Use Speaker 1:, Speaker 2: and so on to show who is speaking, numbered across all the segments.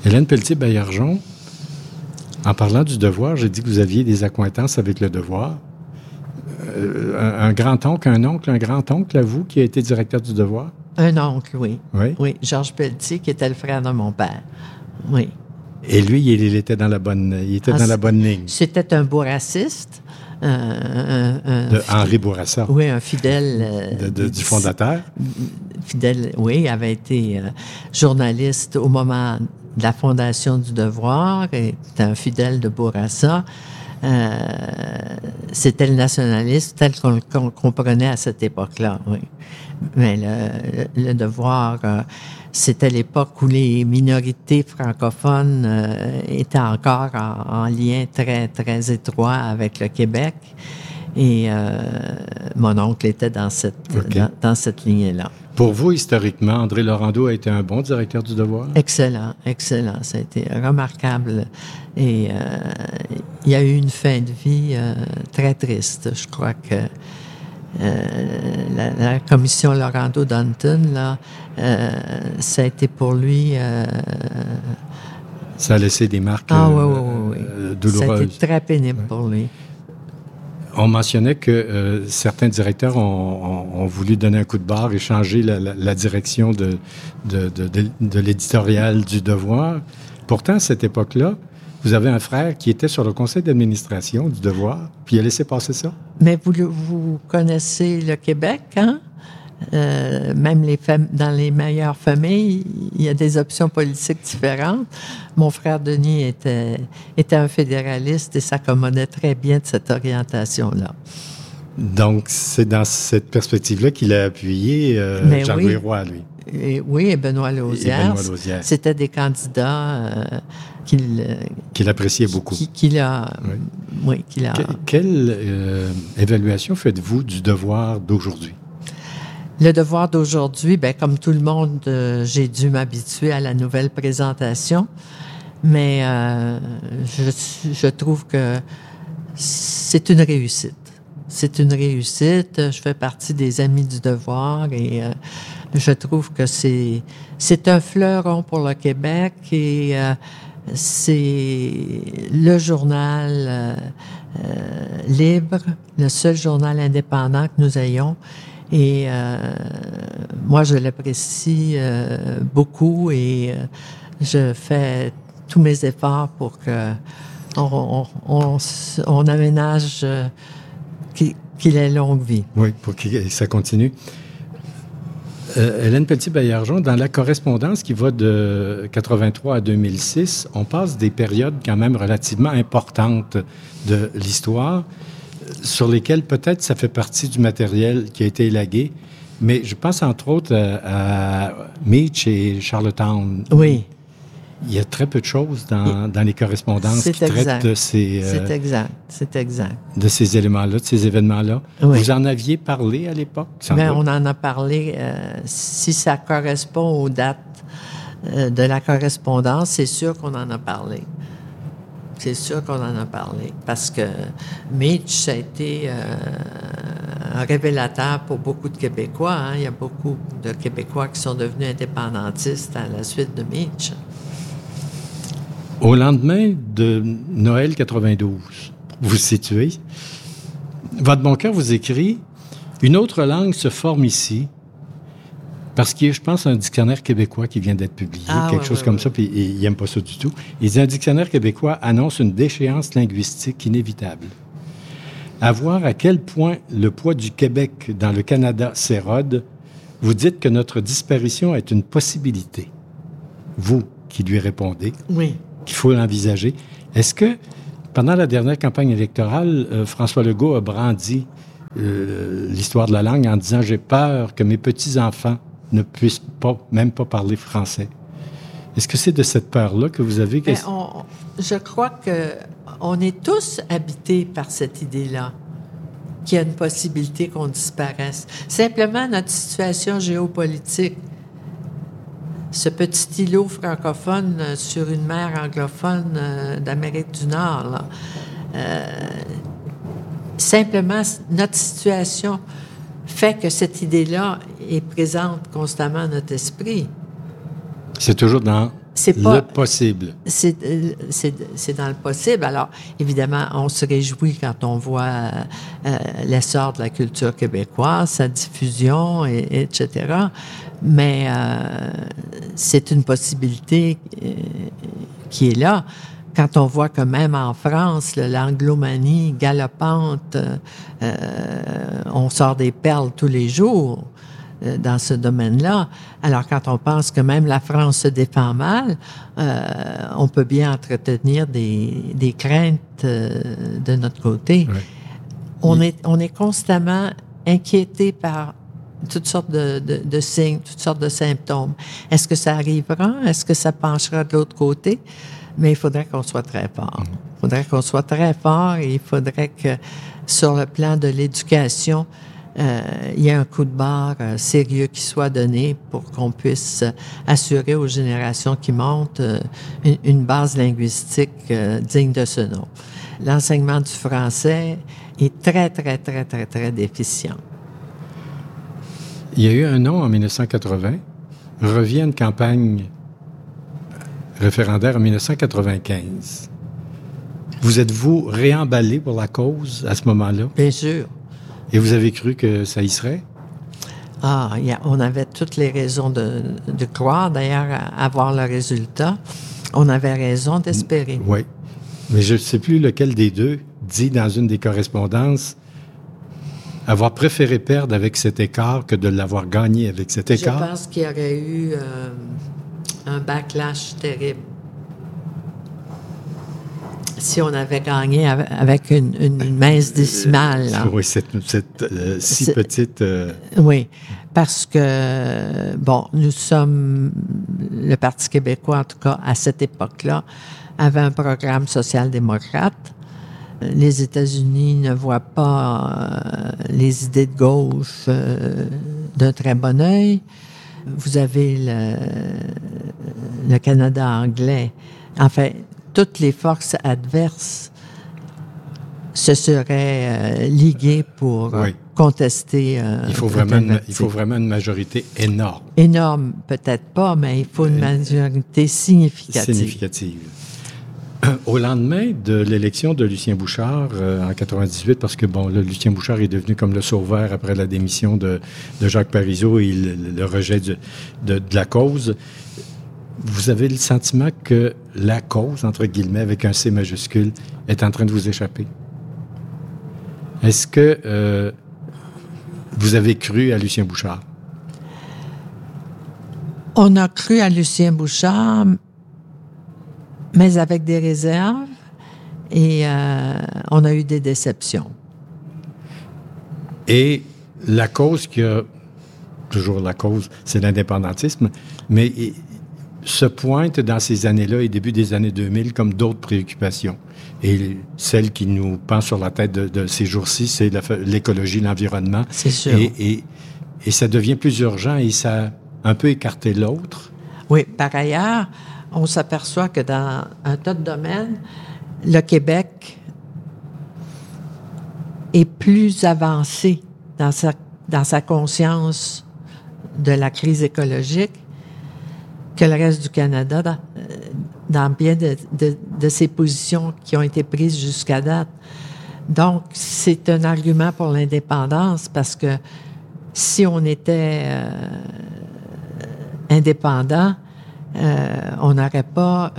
Speaker 1: Hélène Pelletier-Baillargeon, en parlant du devoir, j'ai dit que vous aviez des accointances avec le devoir. Un grand-oncle, un grand-oncle à vous qui a été directeur du devoir?
Speaker 2: Un oncle, oui.
Speaker 1: Oui?
Speaker 2: Oui, Georges Pelletier, qui était le frère de mon père. Oui.
Speaker 1: Et lui, il était dans la bonne ligne.
Speaker 2: C'était un bourrassiste.
Speaker 1: Henri Bourassa.
Speaker 2: Oui, un fidèle.
Speaker 1: Du fondateur.
Speaker 2: Fidèle, oui, avait été journaliste au moment de la fondation du Devoir. Et c'était un fidèle de Bourassa. C'était le nationaliste tel qu'on le comprenait à cette époque-là, oui. Mais le Devoir, c'était l'époque où les minorités francophones étaient encore en lien très, très étroit avec le Québec. Et mon oncle était dans cette lignée-là.
Speaker 1: Pour vous, historiquement, André Laurendeau a été un bon directeur du Devoir?
Speaker 2: Excellent, excellent. Ça a été remarquable. Et il y a eu une fin de vie très triste. Je crois que la commission Laurendeau-Danton, là, ça a été pour lui...
Speaker 1: ça a laissé des marques douloureuses.
Speaker 2: Ça a été très pénible pour lui.
Speaker 1: On mentionnait que certains directeurs ont voulu donner un coup de barre et changer la direction de l'éditorial du Devoir. Pourtant, à cette époque-là, vous avez un frère qui était sur le conseil d'administration du Devoir, puis il a laissé passer ça.
Speaker 2: Mais vous connaissez le Québec, hein? Même dans les meilleures familles, il y a des options politiques différentes. Mon frère Denis était un fédéraliste et s'accommodait très bien de cette orientation-là.
Speaker 1: Donc, c'est dans cette perspective-là qu'il a appuyé Jean-Louis Roy, lui.
Speaker 2: Et Benoît Lausière. C'était des candidats
Speaker 1: qu'il appréciait beaucoup.
Speaker 2: Qu'il a.
Speaker 1: Quelle évaluation faites-vous du Devoir d'aujourd'hui?
Speaker 2: Le Devoir d'aujourd'hui, bien, comme tout le monde, j'ai dû m'habituer à la nouvelle présentation, mais je trouve que c'est une réussite. C'est une réussite. Je fais partie des Amis du Devoir et je trouve que c'est un fleuron pour le Québec et c'est le journal libre, le seul journal indépendant que nous ayons. Et moi, je l'apprécie beaucoup et je fais tous mes efforts pour que on aménage qu'il ait longue vie.
Speaker 1: Oui, pour que ça continue. Hélène Pelletier-Baillargeon, dans la correspondance qui va de 83 à 2006, on passe des périodes quand même relativement importantes de l'histoire, sur lesquelles peut-être ça fait partie du matériel qui a été élagué, mais je pense entre autres à Meech et Charlottetown.
Speaker 2: Oui.
Speaker 1: Il y a très peu de choses dans les correspondances qui traitent de ces...
Speaker 2: C'est exact.
Speaker 1: De ces éléments-là, de ces événements-là. Oui. Vous en aviez parlé à l'époque?
Speaker 2: Bien, on en a parlé. Si ça correspond aux dates de la correspondance, c'est sûr qu'on en a parlé. C'est sûr qu'on en a parlé. Parce que Meech, ça a été un révélateur pour beaucoup de Québécois. Hein. Il y a beaucoup de Québécois qui sont devenus indépendantistes à la suite de Meech.
Speaker 1: Au lendemain de Noël 92, vous situez, votre bon cœur vous écrit « Une autre langue se forme ici », parce qu'il y a, je pense, un dictionnaire québécois qui vient d'être publié, quelque chose comme ça, puis il n'aime pas ça du tout. Il dit « Un dictionnaire québécois annonce une déchéance linguistique inévitable. À voir à quel point le poids du Québec dans le Canada s'érode, vous dites que notre disparition est une possibilité. » Vous qui lui répondez.
Speaker 2: Oui.
Speaker 1: Qu'il faut l'envisager. Est-ce que, pendant la dernière campagne électorale, François Legault a brandi l'histoire de la langue en disant « J'ai peur que mes petits-enfants ne puissent même pas parler français ». Est-ce que c'est de cette peur-là que vous avez...
Speaker 2: Je crois qu'on est tous habités par cette idée-là, qu'il y a une possibilité qu'on disparaisse. Simplement, notre situation géopolitique, ce petit îlot francophone sur une mer anglophone d'Amérique du Nord, là, simplement, notre situation fait que cette idée-là est présente constamment dans notre esprit.
Speaker 1: C'est toujours dans
Speaker 2: c'est pas
Speaker 1: le possible.
Speaker 2: C'est dans le possible. Alors, évidemment, on se réjouit quand on voit l'essor de la culture québécoise, sa diffusion, etc. Mais c'est une possibilité qui est là. Quand on voit que même en France, l'anglomanie galopante, on sort des perles tous les jours dans ce domaine-là. Alors, quand on pense que même la France se défend mal, on peut bien entretenir des craintes de notre côté. Ouais. On est constamment inquiété par toutes sortes de signes, toutes sortes de symptômes. Est-ce que ça arrivera? Est-ce que ça penchera de l'autre côté? Mais il faudrait qu'on soit très fort. Il faudrait qu'on soit très fort et il faudrait que, sur le plan de l'éducation, il y ait un coup de barre sérieux qui soit donné pour qu'on puisse assurer aux générations qui montent une base linguistique digne de ce nom. L'enseignement du français est très, très, très, très, très déficient.
Speaker 1: Il y a eu un nom en 1980, revient une campagne référendaire en 1995. Vous êtes-vous réemballé pour la cause à ce moment-là?
Speaker 2: Bien sûr.
Speaker 1: Et vous avez cru que ça y serait?
Speaker 2: On avait toutes les raisons de croire, d'ailleurs, à voir le résultat. On avait raison d'espérer.
Speaker 1: Oui. Mais je ne sais plus lequel des deux dit dans une des correspondances avoir préféré perdre avec cet écart que de l'avoir gagné avec cet écart.
Speaker 2: Je pense qu'il y aurait eu un backlash terrible si on avait gagné avec une mince décimale.
Speaker 1: Oui, cette si petite...
Speaker 2: Oui, parce que, nous sommes... Le Parti québécois, en tout cas, à cette époque-là, avait un programme social-démocrate. Les États-Unis ne voient pas les idées de gauche d'un très bon œil. Vous avez le Canada anglais. Enfin, toutes les forces adverses se seraient liguées pour contester.
Speaker 1: Il faut vraiment une majorité énorme.
Speaker 2: Énorme, peut-être pas, mais il faut une majorité significative.
Speaker 1: Au lendemain de l'élection de Lucien Bouchard en 98, parce que Lucien Bouchard est devenu comme le sauveur après la démission de Jacques Parizeau et le rejet de la cause, vous avez le sentiment que la cause, entre guillemets, avec un C majuscule, est en train de vous échapper? Est-ce que vous avez cru à Lucien Bouchard?
Speaker 2: On a cru à Lucien Bouchard, mais avec des réserves, et on a eu des déceptions.
Speaker 1: Et la cause toujours la cause, c'est l'indépendantisme, mais se pointe dans ces années-là et début des années 2000 comme d'autres préoccupations. Et celle qui nous pend sur la tête de ces jours-ci, c'est l'écologie, l'environnement.
Speaker 2: C'est sûr.
Speaker 1: Et ça devient plus urgent et ça a un peu écarté l'autre.
Speaker 2: Oui, par ailleurs, on s'aperçoit que dans un tas de domaines, le Québec est plus avancé dans sa conscience de la crise écologique que le reste du Canada dans bien de ses positions qui ont été prises jusqu'à date. Donc, c'est un argument pour l'indépendance parce que si on était indépendant, on n'aurait pas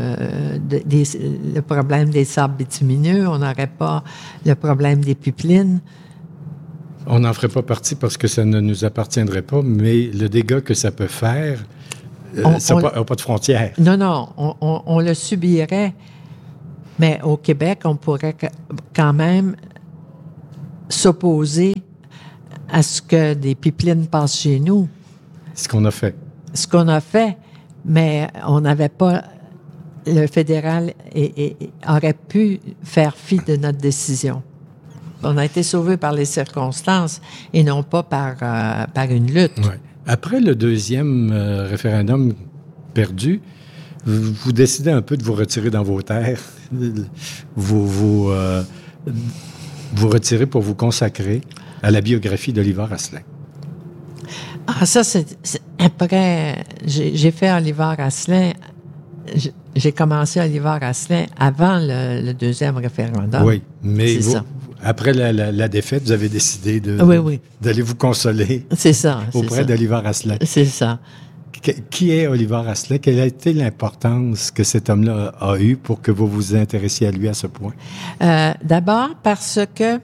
Speaker 2: le problème des sables bitumineux, on n'aurait pas le problème des pipelines.
Speaker 1: On n'en ferait pas partie parce que ça ne nous appartiendrait pas, mais le dégât que ça peut faire, ça n'a pas de frontières.
Speaker 2: Non, on le subirait, mais au Québec, on pourrait quand même s'opposer à ce que des pipelines passent chez nous.
Speaker 1: Ce qu'on a fait.
Speaker 2: Ce qu'on a fait, mais on n'avait pas... Le fédéral aurait pu faire fi de notre décision. On a été sauvés par les circonstances et non pas par une lutte.
Speaker 1: Ouais. Après le deuxième référendum perdu, vous décidez un peu de vous retirer dans vos terres. Vous retirez pour vous consacrer à la biographie d'Oliver Asselin.
Speaker 2: Ah, ça, c'est après... J'ai fait Oliver Asselin j'ai commencé Oliver Asselin avant le deuxième référendum.
Speaker 1: Oui, mais
Speaker 2: C'est ça.
Speaker 1: après la défaite, vous avez décidé
Speaker 2: Oui.
Speaker 1: d'aller vous consoler
Speaker 2: C'est ça.
Speaker 1: auprès d'Oliver Asselin.
Speaker 2: C'est ça.
Speaker 1: Qui est Oliver Asselin? Quelle a été l'importance que cet homme-là a eue pour que vous vous intéressiez à lui à ce point?
Speaker 2: D'abord parce que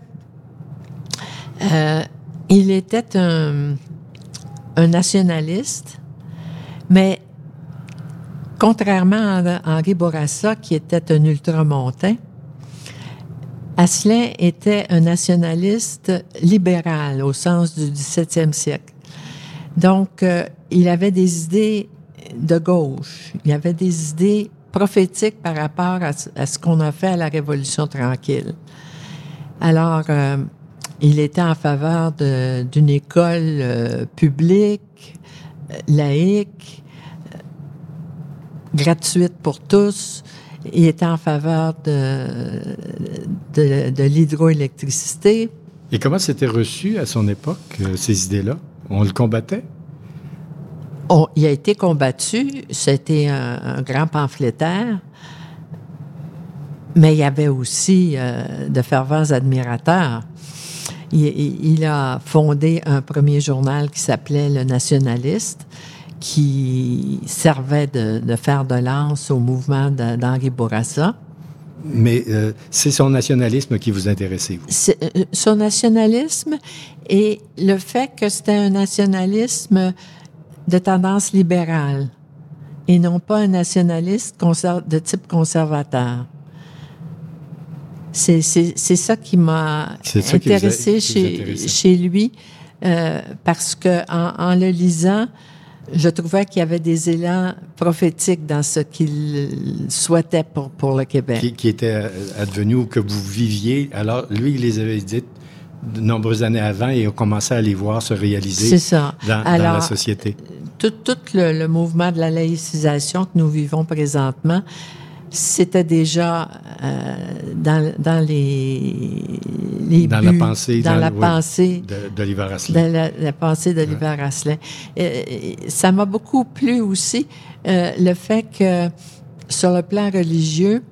Speaker 2: il était un nationaliste, mais contrairement à Henri Bourassa, qui était un ultramontain, Asselin était un nationaliste libéral au sens du XVIIe siècle. Donc, il avait des idées de gauche. Il avait des idées prophétiques par rapport à ce qu'on a fait à la Révolution tranquille. Alors, il était en faveur d'une école publique, laïque, gratuite pour tous. Il était en faveur de l'hydroélectricité.
Speaker 1: Et comment c'était reçu à son époque, ces idées-là? On le combattait?
Speaker 2: Il a été combattu. C'était un grand pamphlétaire. Mais il y avait aussi de fervents admirateurs. Il a fondé un premier journal qui s'appelait Le Nationaliste, qui servait de fer de lance au mouvement d'Henri Bourassa.
Speaker 1: Mais c'est son nationalisme qui vous intéressait, vous?
Speaker 2: Son nationalisme et le fait que c'était un nationalisme de tendance libérale et non pas un nationaliste de type conservateur. C'est ça qui m'a intéressé chez lui, parce que en le lisant, je trouvais qu'il y avait des élans prophétiques dans ce qu'il souhaitait pour le Québec.
Speaker 1: Qui était advenu ou que vous viviez. Alors, lui, il les avait dites de nombreuses années avant et on commençait à les voir se réaliser dans la société.
Speaker 2: Tout le mouvement de la laïcisation que nous vivons présentement, c'était déjà dans la pensée
Speaker 1: d'Oliver Asselin.
Speaker 2: La pensée d'Oliver Asselin. Ça m'a beaucoup plu aussi le fait que sur le plan religieux,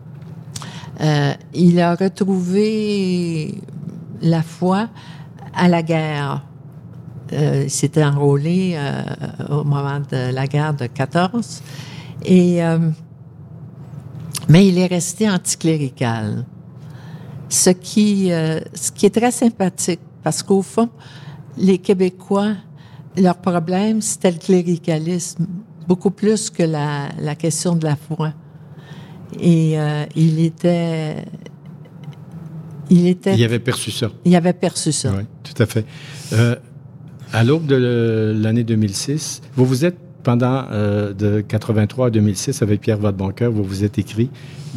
Speaker 2: il a retrouvé la foi à la guerre. Il s'était enrôlé au moment de la guerre de 14 mais il est resté anticlérical. Ce qui est très sympathique, parce qu'au fond, les Québécois, leur problème, c'était le cléricalisme, beaucoup plus que la question de la foi. Et il
Speaker 1: avait perçu ça.
Speaker 2: Il avait perçu ça.
Speaker 1: Oui, tout à fait. À l'aube de l'année 2006, vous êtes pendant de 83 à 2006, avec Pierre Vadeboncoeur, vous vous êtes écrit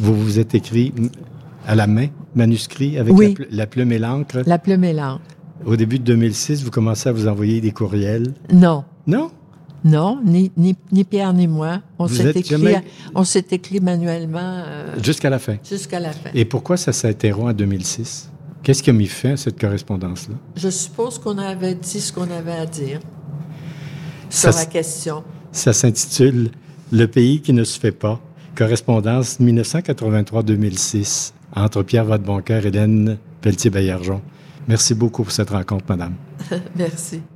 Speaker 1: à la main, manuscrit, avec la plume et l'encre.
Speaker 2: La plume et l'encre.
Speaker 1: Au début de 2006, vous commencez à vous envoyer des courriels.
Speaker 2: Non.
Speaker 1: Non?
Speaker 2: Non, ni Pierre ni moi. On s'est écrit manuellement.
Speaker 1: Jusqu'à la fin?
Speaker 2: Jusqu'à la fin.
Speaker 1: Et pourquoi ça s'interrompt en 2006? Qu'est-ce qui a mis fin à cette correspondance-là?
Speaker 2: Je suppose qu'on avait dit ce qu'on avait à dire sur la question.
Speaker 1: Ça s'intitule « Le pays qui ne se fait pas », correspondance 1983-2006, entre Pierre Vadeboncoeur et Hélène Pelletier-Baillargeon. Merci beaucoup pour cette rencontre, madame.
Speaker 2: Merci.